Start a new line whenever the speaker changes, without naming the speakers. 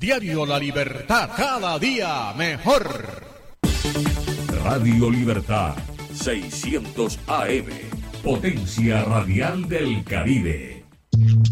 Diario La Libertad, cada día mejor.
Radio Libertad, 600 AM, potencia radial del Caribe.